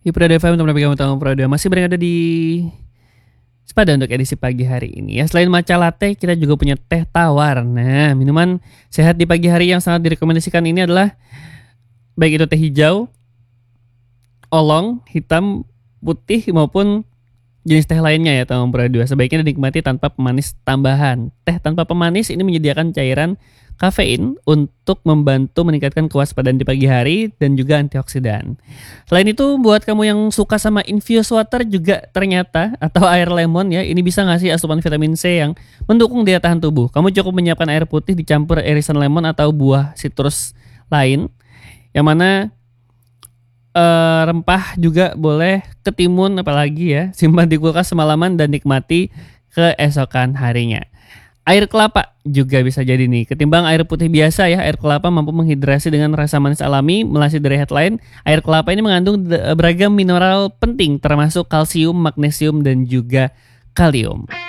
Di Prada FM, teman kamu tahu Prada masih berada di Sepada untuk edisi pagi hari ini ya. Selain matcha latte, kita juga punya teh tawar. Nah, minuman sehat di pagi hari yang sangat direkomendasikan ini adalah baik itu teh hijau, oolong, hitam, putih maupun jenis teh lainnya ya teman Prada. Sebaiknya dinikmati tanpa pemanis tambahan. Teh tanpa pemanis ini menyediakan cairan kafein untuk membantu meningkatkan kewaspadaan di pagi hari dan juga antioksidan. Selain itu, buat kamu yang suka sama infused water juga ternyata atau air lemon ya, ini bisa ngasih asupan vitamin C yang mendukung daya tahan tubuh. Kamu cukup menyiapkan air putih dicampur irisan lemon atau buah sitrus lain, yang mana rempah juga boleh ketimun apalagi ya. Simpan di kulkas semalaman dan nikmati keesokan harinya. Air kelapa juga bisa jadi nih. Ketimbang air putih biasa ya, air kelapa mampu menghidrasi dengan rasa manis alami. Melansir dari headline, air kelapa ini mengandung beragam mineral penting termasuk kalsium, magnesium, dan juga kalium.